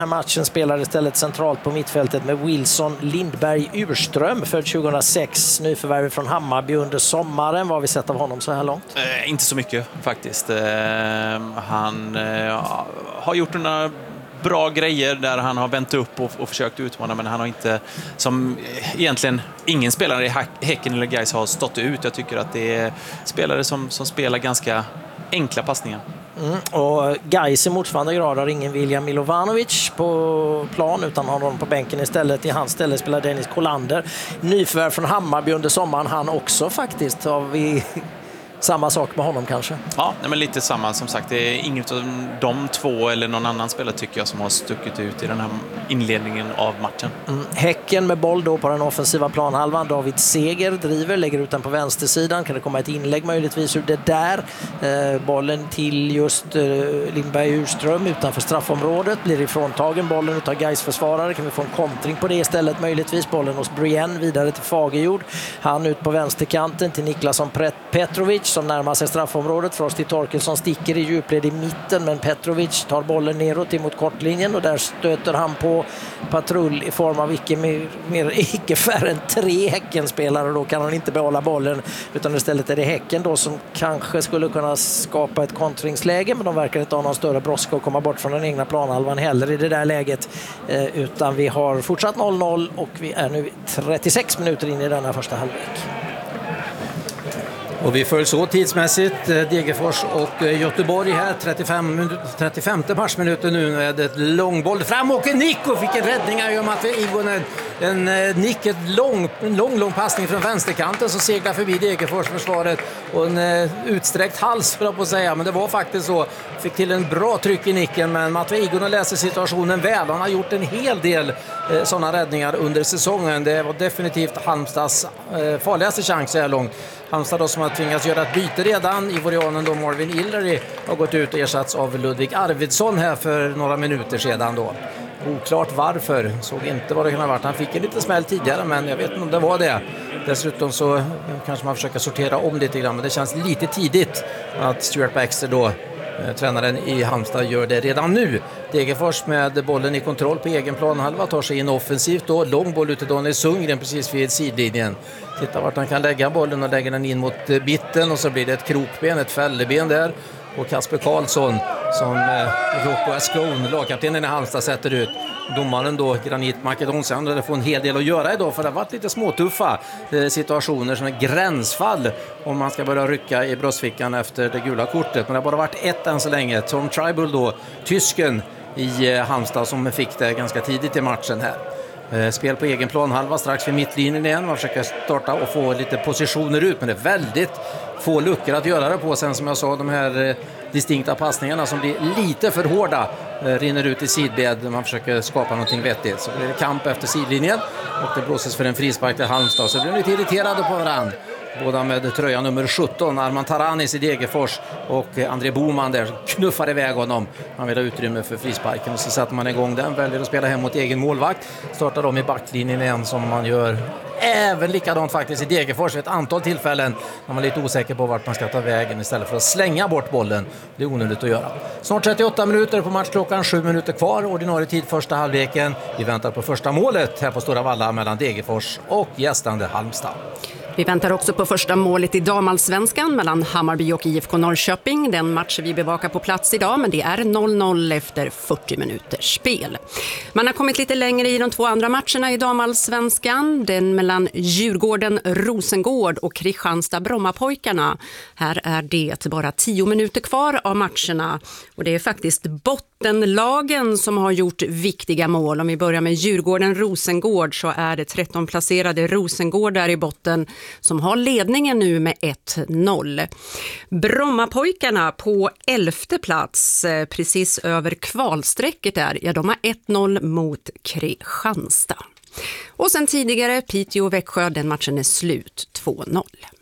Matchen spelar istället centralt på mittfältet med Wilson Lindberg Urström, född 2006, nyförvärv från Hammarby under sommaren. Vad har vi sett av honom så här långt? Inte så mycket faktiskt. Han har gjort några bra grejer där han har vänt upp och försökt utmana, men han har inte, som egentligen ingen spelare i Häcken eller Gais har stått ut. Jag tycker att det är spelare som spelar ganska enkla passningar. Och Gais i motsvarande grad har ingen William Milovanovic på plan utan har honom på bänken istället. I hans ställe spelar Dennis Kolander, nyförvärv från Hammarby under sommaren. Han också faktiskt. Har vi samma sak med honom kanske? Ja, men lite samma som sagt. Det är inget av de två eller någon annan spelare tycker jag som har stuckit ut i den här inledningen av matchen. Häcken med boll då på den offensiva planhalvan. David Seger driver, lägger ut den på vänstersidan. Kan det komma ett inlägg möjligtvis ur det där? Bollen till just Lindberg Urström utanför straffområdet. Blir ifråntagen bollen utav Gais försvarare. Kan vi få en kontring på det istället möjligtvis? Bollen hos Brienne vidare till Fagerjord. Han ut på vänsterkanten till Niklasson Petrovic som närmar sig straffområdet. Frosty Torkelsson sticker i djupled i mitten, men Petrovic tar bollen neråt mot kortlinjen och där stöter han på patrull i form av icke färre än 3 Häckenspelare. Då kan han inte behålla bollen, utan istället är det Häcken då som kanske skulle kunna skapa ett kontringsläge, men de verkar inte ha någon större brådska att komma bort från den egna planhalvan heller i det där läget, utan vi har fortsatt 0-0 och vi är nu 36 minuter in i denna första halvlek. Och vi följer så tidsmässigt Degerfors och Göteborg här, 35 matchminuten nu med ett långboll fram och Nico fick en räddning här om att Igonen en lång passning från vänsterkanten så seglar förbi Degerfors försvaret och en utsträckt hals för att säga, men det var faktiskt så, fick till en bra tryck i nicken, men Matvej Igonen läser situationen väl. Han har gjort en hel del sådana räddningar under säsongen. Det var definitivt Halmstads farligaste chans så här långt. Halmstad då som har tvingats göra ett byte redan. Ivorianen då Marvin Illery har gått ut och ersatts av Ludvig Arvidsson här för några minuter sedan då. Oklart varför, såg inte vad det kan ha varit. Han fick en liten smäll tidigare, men jag vet inte om det var det. Dessutom så kanske man försöker sortera om lite grann, men det känns lite tidigt att Stuart Baxter då, tränaren i Halmstad, gör det redan nu. Degerfors med bollen i kontroll på egen planhalva tar sig in offensivt då. Lång boll ut till Daniel Sundgren precis vid sidlinjen. Titta vart han kan lägga bollen och lägga den in mot bitten och så blir det ett krokben, ett fälleben där. Och Kasper Karlsson som Rocco Ascone, lagkaptenen i Halmstad, sätter ut. Domaren då, Granit Makedonsen, det får en hel del att göra idag för det har varit lite småtuffa situationer som är gränsfall om man ska börja rycka i bröstfickan efter det gula kortet. Men det har bara varit ett än så länge. Tom Tribal då, tysken i Halmstad, som fick det ganska tidigt i matchen här. Spel på egen planhalva strax vid mittlinjen igen. Man försöker starta och få lite positioner ut, men det är väldigt få luckor att göra det på. Sen som jag sa, de här distinkta passningarna som blir lite för hårda rinner ut i sidled. Man försöker skapa någonting vettigt. Så blir det kamp efter sidlinjen och det blåses för en frispark till Halmstad. Så blir de lite irriterade på varandra. Båda med tröja nummer 17, Arman Taranis i Degerfors och André Boman där knuffar iväg honom. Han vill ha utrymme för frisparken och så sätter man igång den, väljer att spela hem mot egen målvakt. Startar de i backlinjen igen som man gör även likadant faktiskt i Degerfors vid ett antal tillfällen när man är lite osäker på vart man ska ta vägen istället för att slänga bort bollen. Det är onödigt att göra. Snart 38 minuter på matchklockan, 7 minuter kvar, ordinarie tid första halvleken. Vi väntar på första målet här på Stora Valla mellan Degerfors och gästande Halmstad. Vi väntar också på första målet i damallsvenskan mellan Hammarby och IFK Norrköping. Den matchen vi bevakar på plats idag, men det är 0-0 efter 40 minuters spel. Man har kommit lite längre i de 2 andra matcherna i damallsvenskan. Den mellan Djurgården-Rosengård och Kristianstad-Brommapojkarna. Här är det bara 10 minuter kvar av matcherna. Och det är faktiskt bottenlagen som har gjort viktiga mål. Om vi börjar med Djurgården-Rosengård så är det 13-placerade Rosengård där i botten som har ledningen nu med 1-0. Brommapojkarna på 11:e plats, precis över kvalsträcket där. Ja, de har 1-0 mot Kristianstad. Och sen tidigare Piteå och Växjö, den matchen är slut 2-0.